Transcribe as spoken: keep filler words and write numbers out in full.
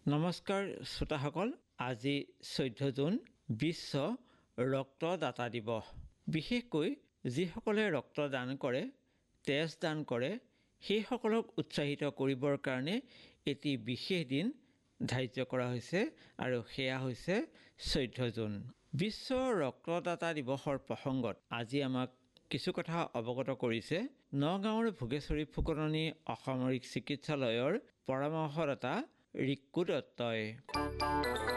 নমস্কাৰ শ্ৰোতাসকল, আজি চৈধ্য জুন বিশ্ব ৰক্তদাতা দিৱস। বিশেষকৈ যিসকলে ৰক্তদান কৰে, তেজ দান কৰে, সেইসকলক উৎসাহিত কৰিবৰ কাৰণে এটি বিশেষ দিন ধাৰ্য কৰা হৈছে আৰু সেয়া হৈছে চৈধ্য জুন। বিশ্ব ৰক্তদাতা দিৱসৰ প্ৰসংগত আজি আমাক কিছু কথা অৱগত কৰিছে নগাঁৱৰ ভোগেশ্বৰী ফুকননী অসামৰিক চিকিৎসালয়ৰ পৰামৰ্শদাতা ৰিক্কু দত্তই।